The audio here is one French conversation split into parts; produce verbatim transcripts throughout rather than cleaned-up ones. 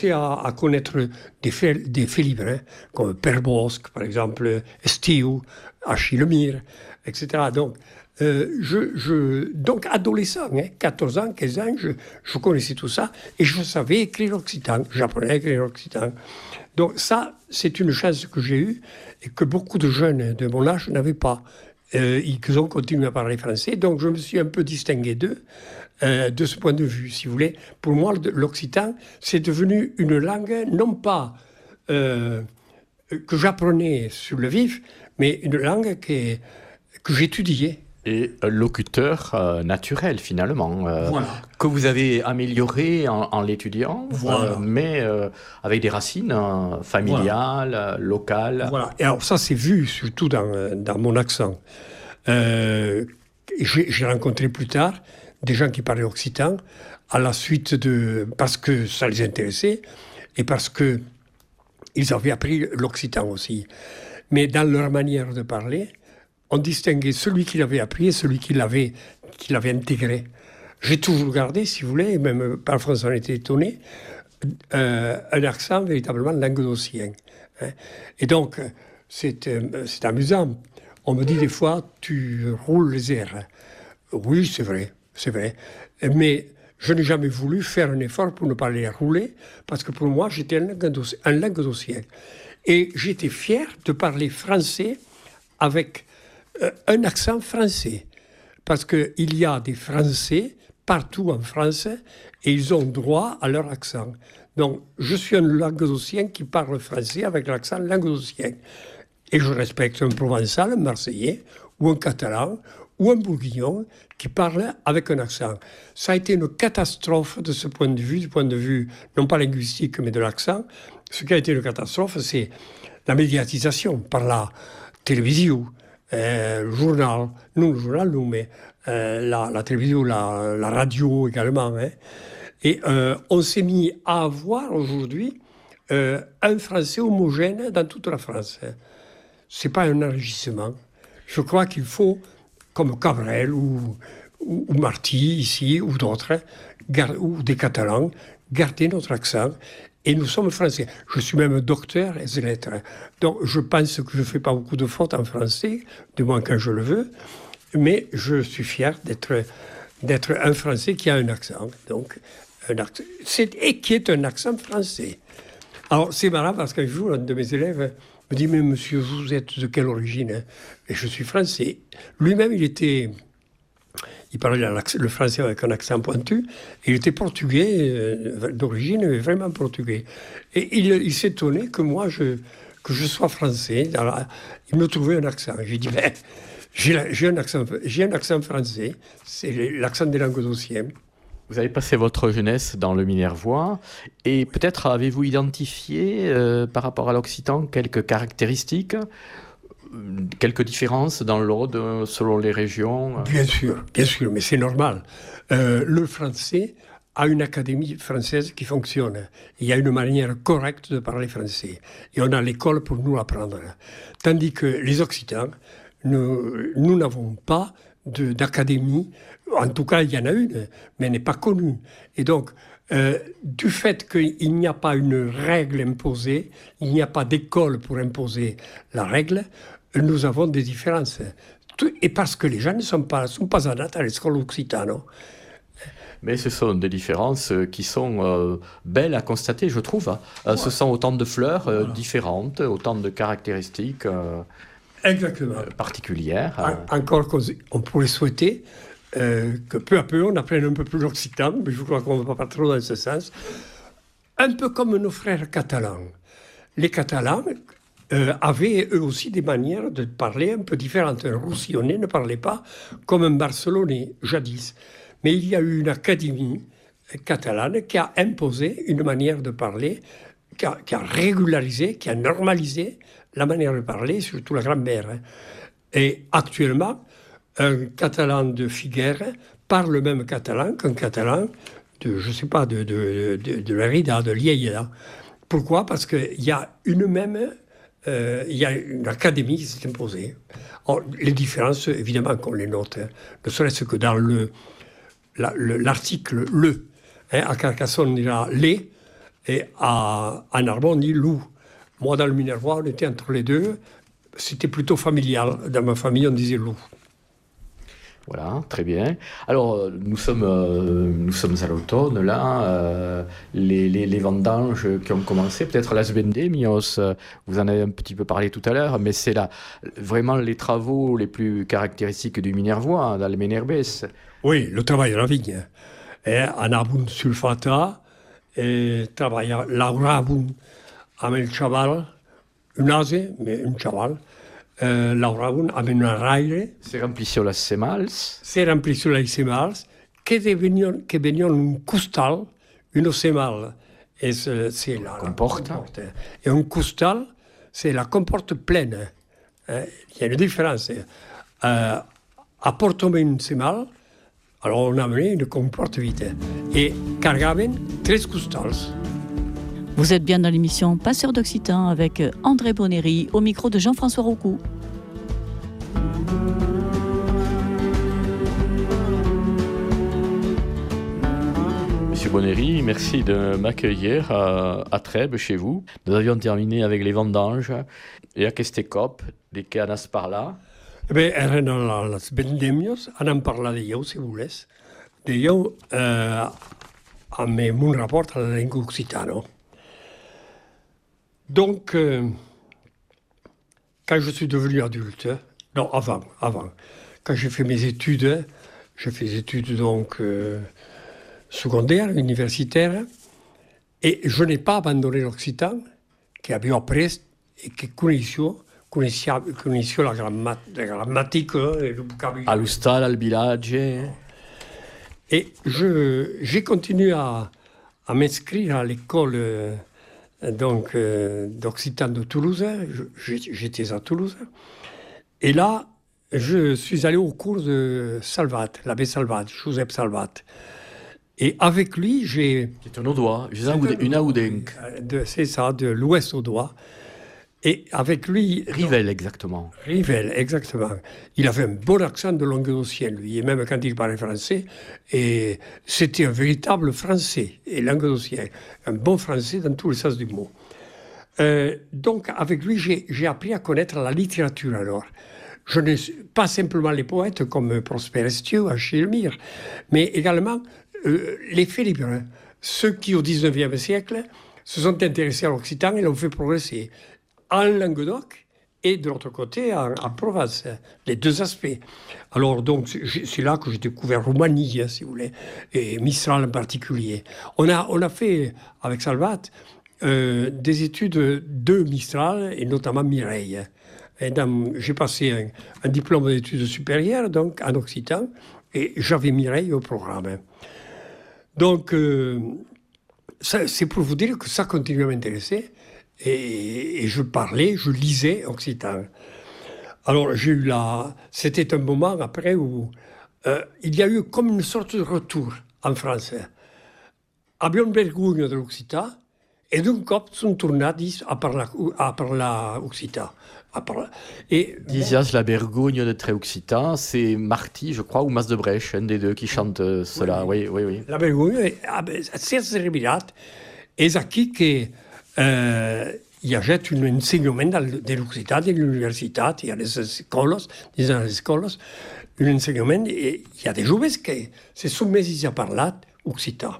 À, à connaître des faits, des faits libres, hein, comme Père Bosc, par exemple, Estiu, Achille Mire, et cetera. Donc, euh, je, je, donc adolescent, hein, quatorze ans, quinze ans, je, je connaissais tout ça et je savais écrire l'occitan. J'apprenais à écrire l'occitan. Donc ça, c'est une chance que j'ai eue et que beaucoup de jeunes de mon âge n'avaient pas. Euh, ils ont continué à parler français, donc je me suis un peu distingué d'eux. Euh, de ce point de vue, si vous voulez. Pour moi, l'occitan, c'est devenu une langue, non pas euh, que j'apprenais sur le vif, mais une langue que, que j'étudiais. Et locuteur euh, naturel, finalement, euh, voilà. que vous avez amélioré en, en l'étudiant, voilà. euh, mais euh, avec des racines euh, familiales, voilà. locales. Voilà. Et alors ça, c'est vu surtout dans, dans mon accent. Euh, j'ai, j'ai rencontré plus tard des gens qui parlaient occitan, à la suite de... parce que ça les intéressait, et parce qu'ils avaient appris l'occitan aussi. Mais dans leur manière de parler, on distinguait celui qui l'avait appris et celui qui l'avait, qui l'avait intégré. J'ai toujours gardé, si vous voulez, et même parfois on était étonné, euh, un accent véritablement languedocien. Hein. Et donc, c'est, euh, c'est amusant. On me dit des fois, tu roules les airs. Oui, c'est vrai. C'est vrai. Mais je n'ai jamais voulu faire un effort pour ne pas les rouler, parce que pour moi, j'étais un languedocien. Un languedocien. Et j'étais fier de parler français avec euh, un accent français. Parce qu'il y a des Français partout en France, et ils ont droit à leur accent. Donc, je suis un languedocien qui parle français avec l'accent languedocien. Et je respecte un Provençal, un Marseillais, ou un Catalan, ou un Bourguignon qui parle avec un accent. Ça a été une catastrophe de ce point de vue, du point de vue non pas linguistique, mais de l'accent. Ce qui a été une catastrophe, c'est la médiatisation par la télévision, euh, le journal, non le journal, nous, mais euh, la, la télévision, la, la radio également. Hein. Et euh, on s'est mis à avoir aujourd'hui euh, un français homogène dans toute la France. Ce n'est pas un enrichissement. Je crois qu'il faut, comme Cabrel ou, ou, ou Martí ici, ou d'autres, gar, ou des Catalans, garder notre accent. Et nous sommes français. Je suis même docteur et lettres. Donc je pense que je ne fais pas beaucoup de fautes en français, du moins quand je le veux, mais je suis fier d'être, d'être un Français qui a un accent. Donc, un accent c'est, et qui est un accent français. Alors c'est marrant parce qu'un jour, un de mes élèves me dit « Mais monsieur, vous êtes de quelle origine ?» Et je suis français. Lui-même, il était... Il parlait le français avec un accent pointu. Il était portugais euh, d'origine, mais vraiment portugais. Et il, il s'étonnait que moi, je, que je sois français. Alors, il me trouvait un accent. J'ai dit, ben, j'ai, j'ai, un accent, j'ai un accent français. C'est l'accent des Languedociens. Vous avez passé votre jeunesse dans le Minervois. Et peut-être avez-vous identifié, euh, par rapport à l'occitan, quelques caractéristiques, quelques différences dans l'Aude selon les régions? Bien sûr, bien sûr, mais c'est normal. Euh, le français a une académie française qui fonctionne. Il y a une manière correcte de parler français. Et on a l'école pour nous apprendre. Tandis que les Occitans, nous, nous n'avons pas de, d'académie. En tout cas, il y en a une, mais elle n'est pas connue. Et donc, euh, du fait qu'il n'y a pas une règle imposée, il n'y a pas d'école pour imposer la règle, nous avons des différences. Et parce que les gens ne sont pas, sont pas adaptés à l'école occitane. Mais ce sont des différences qui sont euh, belles à constater, je trouve. Euh, ouais. Ce sont autant de fleurs euh, voilà. différentes, autant de caractéristiques euh, Exactement. Euh, particulières. En, encore qu'on pourrait souhaiter euh, que peu à peu on apprenne un peu plus l'occitan, mais je crois qu'on ne va pas trop dans ce sens. Un peu comme nos frères catalans. Les Catalans euh, avaient eux aussi des manières de parler un peu différentes. Un Roussillonnais ne parlait pas comme un Barcelonais, jadis. Mais il y a eu une académie catalane qui a imposé une manière de parler, qui a, qui a régularisé, qui a normalisé la manière de parler, surtout la grammaire. Et actuellement, un Catalan de Figueres parle le même catalan qu'un Catalan de, je ne sais pas, de, de, de, de Lérida, de Lleida. Pourquoi ? Parce qu'il y a une même... Euh, il y a une académie qui s'est imposée. Or, les différences, évidemment, qu'on les note, hein, ne serait-ce que dans le, la, le, l'article « le ». Hein, à Carcassonne, on dira « les ». Et à, à Narbonne, on dit loup. Moi, dans le Minervois, on était entre les deux. C'était plutôt familial. Dans ma famille, on disait loup. Voilà, très bien. Alors, nous sommes, euh, nous sommes à l'automne, là. Euh, les, les, les vendanges qui ont commencé, peut-être la Vendémios, vous en avez un petit peu parlé tout à l'heure, mais c'est là vraiment les travaux les plus caractéristiques du Minervois, dans le Minerbès. Oui, le travail de la vigne. Et en arbun sulfata, et travail à l'arbun avec le chaval, un ase, mais un chaval. Uh, lavoravano avec un raire. Si remplissero les semals. Si remplissero les semals, che venivano, che venivano un costal, un semal, et c'est, c'est la, comporte. la comporte. Et un costal, c'est la comporte pleine. Eh, il y a une différence. Euh, apportons un semal, alors on amenait une comporte vite. Et cargaven tres costals. Vous êtes bien dans l'émission Passeurs d'Occitan avec André Bonnery au micro de Jean-François Roucou. Monsieur Bonnery, merci de m'accueillir à, à Trèbes, chez vous. Nous avions terminé avec les vendanges et à Kestekop, des canas par là. Eh bien, eren les vendèmios, en en parlar de jo, si volés. De jo, eh, amb mon rapport a la llengua occitana. Donc, euh, quand je suis devenu adulte, non, avant, avant, quand j'ai fait mes études, j'ai fait des études donc euh, secondaires, universitaires, et je n'ai pas abandonné l'occitan, qui avait appris et qui connaissait, connaissait, connaissait la, gramma, la grammatique et le vocabulaire. À l'Ustal, al village. Et je, j'ai continué à, à m'inscrire à l'école euh, donc euh, d'Occitan de Toulouse. Je, j'étais à Toulouse. Et là, je suis allé au cours de Salvat, l'abbé Salvat, Joseph Salvat. Et avec lui, j'ai... C'est un Audois, une Audenc. C'est ça, de l'ouest Audois. Et avec lui... Rivel, exactement. Rivel, exactement. Il avait un bon accent de languedocien, lui, et même quand il parlait français, et c'était un véritable français, et languedocien, un bon français dans tous les sens du mot. Euh, donc, avec lui, j'ai, j'ai appris à connaître la littérature, alors. Je ne suis pas simplement les poètes comme Prosper Estieux, Achille Mire, mais également euh, les faits libres. Ceux qui, au dix-neuvième siècle, se sont intéressés à l'occitan et l'ont fait progresser. En Languedoc et de l'autre côté en, en Provence, les deux aspects. Alors donc c'est là que j'ai découvert Roumanie, hein, si vous voulez, et Mistral en particulier. On a, on a fait avec Salvat euh, des études de Mistral et notamment Mireille. Et dans, j'ai passé un, un diplôme d'études supérieures donc en occitan et j'avais Mireille au programme. Donc euh, ça, c'est pour vous dire que ça continue à m'intéresser. Et, et je parlais, je lisais occitan. Alors j'ai eu la... C'était un moment après où euh, il y a eu comme une sorte de retour en français. Abbiamo vergogna de l'occitan et d'un coup, sont tournés à parler, à parler occitan. À parler. Et Disias la Bergogne de Très Occitan, c'est Marty, je crois, ou Mas de Brèche, un des deux qui chante euh, cela. Oui, oui, oui. La Bergogne, c'est servirat. Et c'est qui que Euh, il y a un enseignement de l'occitan de l'université, il y a des écoles, des écoles, un enseignement, et il y a des jeunes qui se soumettent à parler occitan.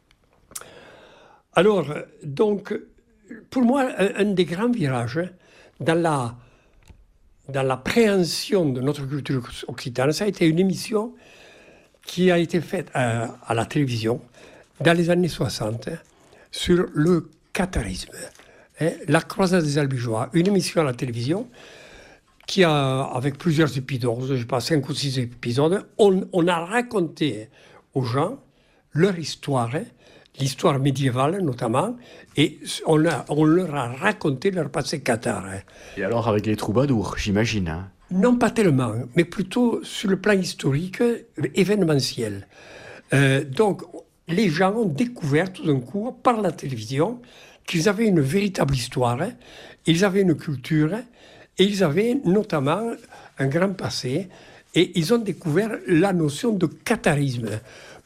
Alors, donc, pour moi, un, un des grands virages dans la, dans la préhension de notre culture occitane, ça a été une émission qui a été faite à, à la télévision dans les années soixante sur le catharisme, hein, la croisade des Albigeois, une émission à la télévision qui a, avec plusieurs épisodes, je ne sais pas, cinq ou six épisodes, on, on a raconté aux gens leur histoire, hein, l'histoire médiévale notamment, et on, a, on leur a raconté leur passé cathare. Hein. Et alors avec les troubadours, j'imagine. Hein. Non, pas tellement, mais plutôt sur le plan historique, événementiel. Euh, donc, les gens ont découvert tout d'un coup, par la télévision, qu'ils avaient une véritable histoire, hein, ils avaient une culture, hein, et ils avaient notamment un grand passé, et ils ont découvert la notion de catharisme.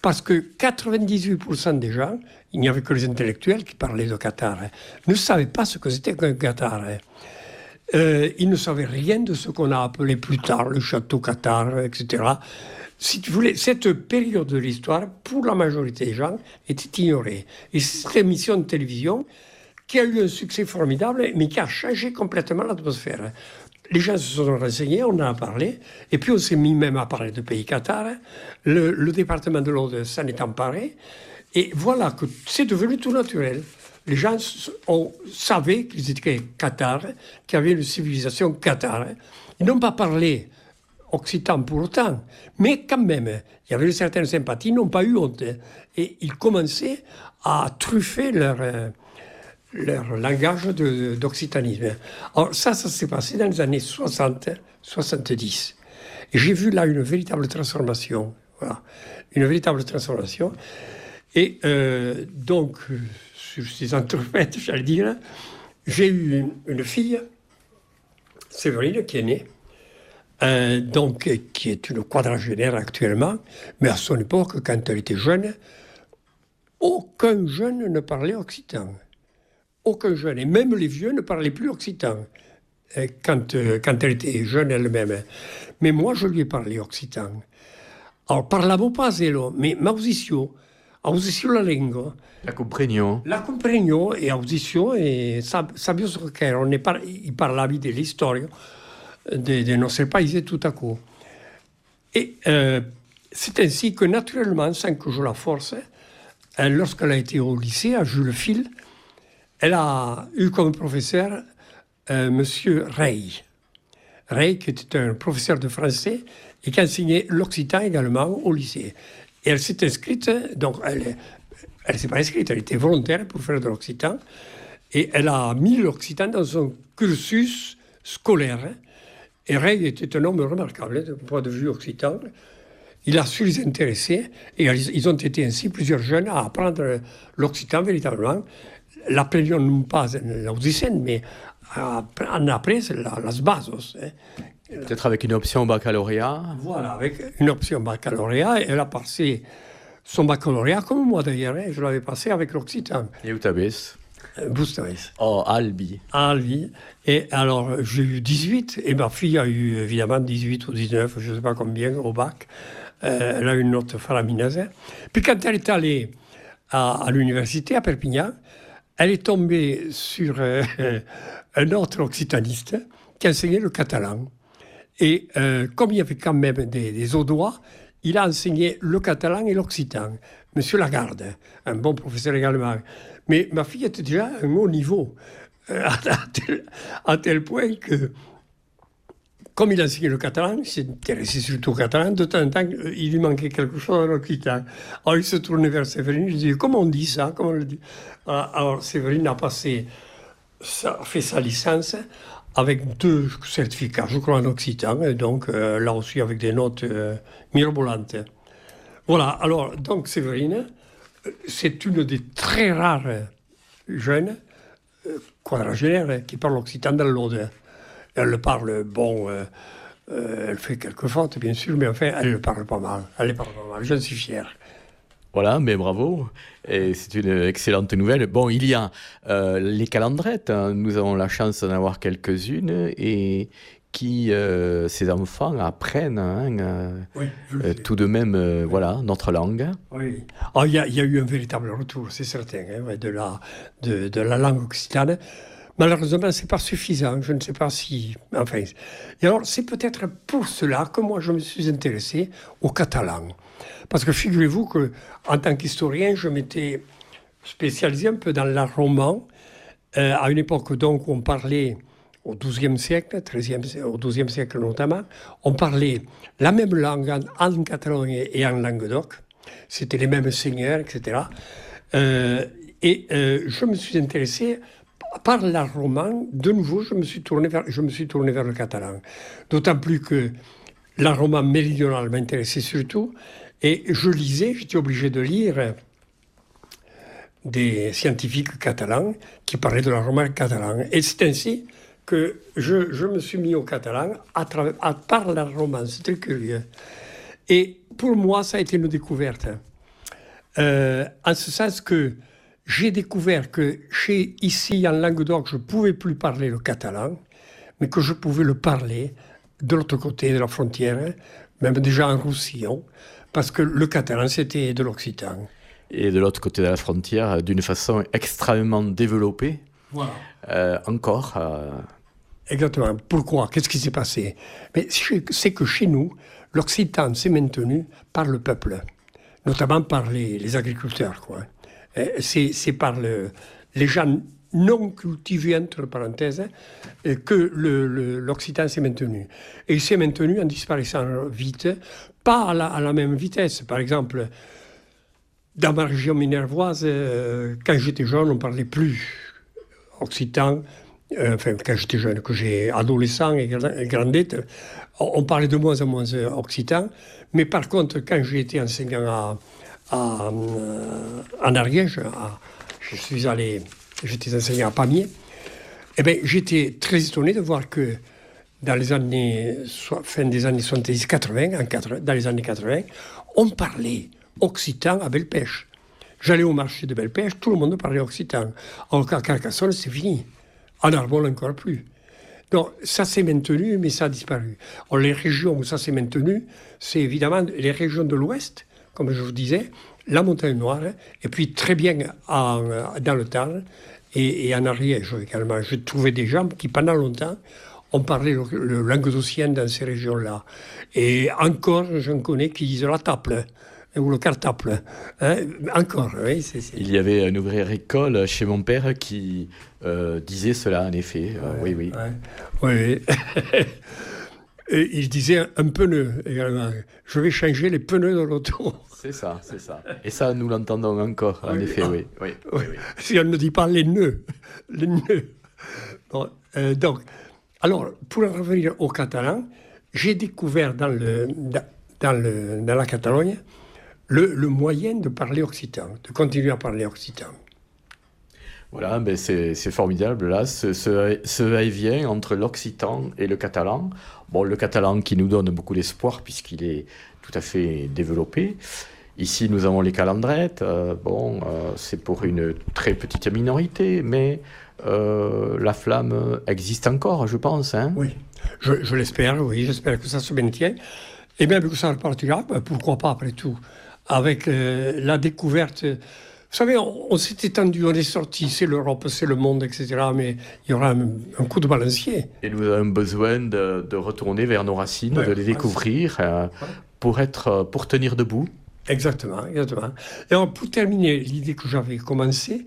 Parce que quatre-vingt-dix-huit pour cent des gens, il n'y avait que les intellectuels qui parlaient de Qatar, hein, ne savaient pas ce que c'était qu'un Qatar. Hein. Euh, ils ne savaient rien de ce qu'on a appelé plus tard le château Qatar, et cetera. Si tu voulais, cette période de l'histoire, pour la majorité des gens, était ignorée. Et c'est cette émission de télévision qui a eu un succès formidable, mais qui a changé complètement l'atmosphère. Les gens se sont renseignés, on en a parlé, et puis on s'est mis même à parler de pays Qatar. Le, le département de l'Aude s'en est emparé, et voilà que c'est devenu tout naturel. Les gens ont, savaient qu'ils étaient Qatar, qu'il y avait une civilisation Qatar. Ils n'ont pas parlé occitan pour autant, mais quand même, il y avait une certaine sympathie, ils n'ont pas eu honte. Et ils commençaient à truffer leur... leur langage de, d'occitanisme. Alors ça, ça s'est passé dans les années soixante, soixante-dix. Et j'ai vu là une véritable transformation. Voilà. Une véritable transformation. Et euh, donc, sur ces entrefaites, j'allais dire, j'ai eu une, une fille, Séverine, qui est née, euh, donc, qui est une quadragénaire actuellement, mais à son époque, quand elle était jeune, aucun jeune ne parlait occitan. Aucun jeune, et même les vieux ne parlaient plus occitan quand, euh, quand elle était jeune elle-même. Mais moi, je lui ai parlé occitan. Alors, parlavo pas zelo, mais mausissio, ausissio la lingua. La compregno. La compregno e ausissio e sabio che erano, i parlavi della storia dei de nostri paesi tout à coup. Et euh, c'est ainsi que, naturellement, sans que je la force, euh, lorsqu'elle a été au lycée, à Jules Fil, elle a eu comme professeur euh, Monsieur Rey. Rey, qui était un professeur de français et qui enseignait l'occitan également au lycée. Et elle s'est inscrite, donc elle ne s'est pas inscrite, elle était volontaire pour faire de l'occitan. Et elle a mis l'occitan dans son cursus scolaire. Et Rey était un homme remarquable du point de vue occitan. Il a su les intéresser et ils ont été ainsi plusieurs jeunes à apprendre l'occitan véritablement. L'appelions non pas l'audition, mais en après, c'est la, las bases. Hein. Peut-être avec une option baccalauréat. Voilà, avec une option baccalauréat. Elle a passé son baccalauréat, comme moi d'ailleurs. Hein, je l'avais passé avec l'occitan. Et où t'avais Bustavis. Oh, Albi. Albi. Et alors, j'ai eu dix-huit, et ma fille a eu évidemment dix-huit ou dix-neuf, je ne sais pas combien, au bac. Euh, elle a eu une note faramineuse. Puis quand elle est allée à, à l'université, à Perpignan, elle est tombée sur euh, un autre occitaniste qui enseignait le catalan. Et euh, comme il y avait quand même des, des Audois, il a enseigné le catalan et l'occitan. Monsieur Lagarde, un bon professeur également. Mais ma fille était déjà à un haut niveau, euh, à, tel, à tel point que, comme il enseignait le catalan, il s'intéressait surtout au catalan, de temps en temps, il lui manquait quelque chose en occitan. Alors il se tournait vers Séverine, je disais, comment on dit ça, comment on le dit? Alors Séverine a passé, a fait sa licence avec deux certificats, je crois en occitan, et donc euh, là aussi avec des notes euh, mirobolantes. Voilà, alors donc Séverine, c'est une des très rares jeunes euh, quadragénaires qui parle occitan dans l'Aude. Elle le parle, bon, euh, euh, elle fait quelques fautes, bien sûr, mais enfin, elle le parle pas mal. Elle le parle pas mal, j'en suis fier. Voilà, mais bravo. Et c'est une excellente nouvelle. Bon, il y a euh, les calendrettes. Hein. Nous avons la chance d'en avoir quelques-unes et qui, euh, ces enfants, apprennent hein, euh, oui, euh, tout de même euh, oui. voilà, notre langue. Oui. Oh, il y, y a eu un véritable retour, c'est certain, hein, de, la, de, de la langue occitane. Malheureusement, ce n'est pas suffisant. Je ne sais pas si... Enfin, et alors, c'est peut-être pour cela que moi, je me suis intéressé au catalan. Parce que figurez-vous qu'en tant qu'historien, je m'étais spécialisé un peu dans l'art roman, euh, à une époque donc où on parlait, au douzième siècle, treizième, au douzième siècle notamment, on parlait la même langue en, en Catalogne et en Languedoc. C'était les mêmes seigneurs, et cetera. Euh, et euh, je me suis intéressé... Par l'art roman, de nouveau, je me suis tourné vers, je me suis tourné vers le catalan. D'autant plus que l'art roman méridional m'intéressait surtout. Et je lisais, j'étais obligé de lire des scientifiques catalans qui parlaient de l'art roman catalan. Et c'est ainsi que je, je me suis mis au catalan à travers, à, par l'art roman. C'est très curieux. Et pour moi, ça a été une découverte. Euh, en ce sens que j'ai découvert que chez, ici, en Languedoc, je ne pouvais plus parler le catalan, mais que je pouvais le parler de l'autre côté de la frontière, hein, même déjà en Roussillon, parce que le catalan, c'était de l'occitan. Et de l'autre côté de la frontière, d'une façon extrêmement développée, Voilà. euh, encore. Euh... Exactement. Pourquoi? Qu'est-ce qui s'est passé? Mais c'est que chez nous, l'occitan s'est maintenu par le peuple, notamment par les, les agriculteurs, quoi. C'est, c'est par le, les gens non cultivés, entre parenthèses, que le, le, l'occitan s'est maintenu. Et il s'est maintenu en disparaissant vite, pas à la, à la même vitesse. Par exemple, dans ma région minervoise, euh, quand j'étais jeune, on ne parlait plus occitan. Euh, enfin, quand j'étais jeune, que j'ai adolescent et grandette, on parlait de moins en moins occitan. Mais par contre, quand j'ai été enseignant à, à, en Ariège, à, je suis allé, j'étais enseignant à Pamiers, eh bien, j'étais très étonné de voir que dans les années, fin des années soixante-dix quatre-vingts, en dans les années quatre-vingts, on parlait occitan à Belle-Pêche. J'allais au marché de Belle-Pêche, tout le monde parlait occitan. Alors qu'à Carcassonne, c'est fini. En Argonne, encore plus. Donc, ça s'est maintenu, mais ça a disparu. Alors, les régions où ça s'est maintenu, c'est évidemment les régions de l'Ouest, comme je vous disais, la Montagne Noire, et puis très bien en, dans le Tarn et, et en Ariège également. J'ai trouvé des gens qui, pendant longtemps, ont parlé le, le languedocien dans ces régions-là. Et encore, j'en connais qui disent la taple. Ou le cartable. Hein? Encore, oui. C'est, c'est... Il y avait un ouvrier agricole chez mon père qui euh, disait cela, en effet. Euh, ouais, oui, oui. Ouais. oui. Et il disait un pneu également. Je vais changer les pneus de l'auto. C'est ça, c'est ça. Et ça, nous l'entendons encore, en oui, effet, ah, oui, oui, oui, oui. Si on ne dit pas les nœuds. Les nœuds. Bon, euh, donc, alors, pour en revenir au catalan, j'ai découvert dans, le, dans, le, dans la Catalogne Le, le moyen de parler occitan, de continuer à parler occitan. Voilà, ben c'est, c'est formidable, là, ce, ce, ce va-et-vient entre l'occitan et le catalan. Bon, le catalan qui nous donne beaucoup d'espoir puisqu'il est tout à fait développé. Ici, nous avons les calandrettes. Euh, bon, euh, c'est pour une très petite minorité, mais euh, la flamme existe encore, je pense. Hein. Oui, je, je l'espère, oui, j'espère que ça se maintient. Et même que ça repartira, pourquoi pas après tout. Avec euh, la découverte. Vous savez, on, on s'est étendu, on est sorti, c'est l'Europe, c'est le monde, et cetera. Mais il y aura un, un coup de balancier. Et nous avons besoin de, de retourner vers nos racines, ouais, de les découvrir, euh, ouais. pour, être, pour tenir debout. Exactement, exactement. Et alors, pour terminer l'idée que j'avais commencée,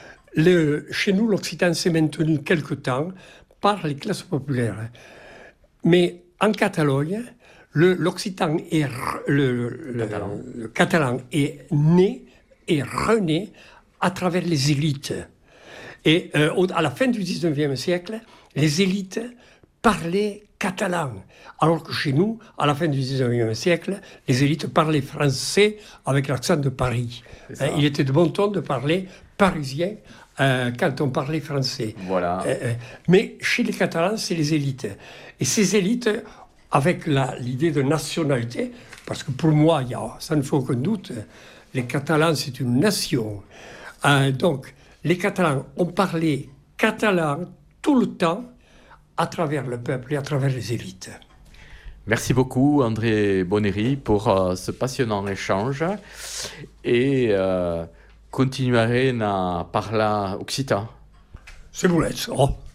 le, chez nous, l'occitan s'est maintenu quelque temps par les classes populaires. Mais en Catalogne, Le, l'occitan est le, le, catalan. le catalan est né et rené à travers les élites. Et euh, au, à la fin du dix-neuvième siècle, les élites parlaient catalan, alors que chez nous, à la fin du dix-neuvième siècle, les élites parlaient français avec l'accent de Paris. Hein, il était de bon ton de parler parisien euh, quand on parlait français. Voilà. Euh, euh, mais chez les Catalans, c'est les élites. Et ces élites, avec la, l'idée de nationalité, parce que pour moi, il y a, ça ne fait aucun doute, les Catalans, c'est une nation. Euh, donc, les Catalans ont parlé catalan tout le temps, à travers le peuple et à travers les élites. Merci beaucoup, André Bonnery, pour uh, ce passionnant échange. Et uh, continuare a parlar occitan. Se volete, oh.